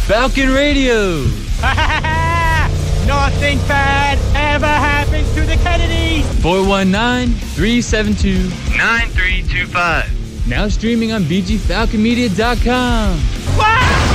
Falcon Radio. Nothing bad ever happens to the Kennedys. 419-372-9325. Now streaming on bgfalconmedia.com. Wow!